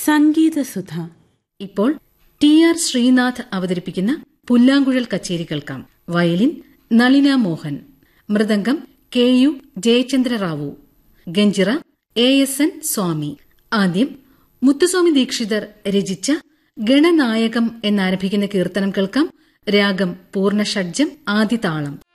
സംഗീതസുധ. ഇപ്പോൾ TR ശ്രീനാഥ് അവതരിപ്പിക്കുന്ന പുല്ലാങ്കുഴൽ കച്ചേരി കേൾക്കാം. Violin Nalina Mohan, mridangam KU Jayachandra Rao, ganjira ASN സ്വാമി. ആദ്യം മുത്തുസ്വാമി ദീക്ഷിതർ രചിച്ച ഗണനായകം എന്നാരംഭിക്കുന്ന കീർത്തനം കേൾക്കാം. രാഗം പൂർണ്ണ ഷഡ്ജം, ആദിതാളം.